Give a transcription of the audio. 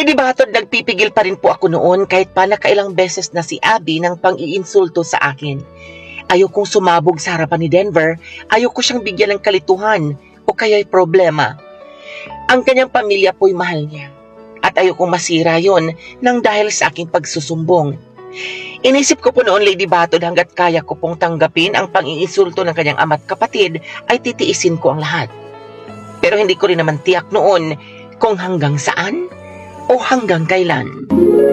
Lady Batod, nagpipigil pa rin po ako noon kahit pa nakailang beses na si Abby ng pang-iinsulto sa akin. Ayokong sumabog sa harapan ni Denver, ayoko siyang bigyan ng kalituhan o kaya'y problema. Ang kanyang pamilya po'y mahal niya at ayokong masira yon nang dahil sa aking pagsusumbong. Inisip ko po noon, Lady Batod, hanggat kaya ko pong tanggapin ang pang-iinsulto ng kanyang ama't kapatid ay titiisin ko ang lahat. Pero hindi ko rin naman tiyak noon kung hanggang saan o hanggang kailan.